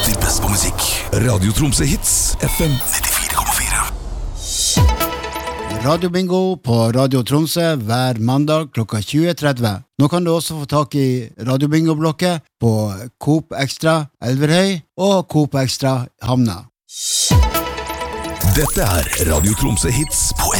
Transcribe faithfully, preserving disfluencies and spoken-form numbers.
alltid best på musikk. Radio Tromsø Hits, F M nittifire komma fire. Radio Bingo på Radio Tromsø hver mandag klokka tjue tretti. Nå kan du også få tak i Radio Bingo-blokket på Coop Extra Elverhøy og Coop Extra Hamna. Dette er Radio Tromsø Hits på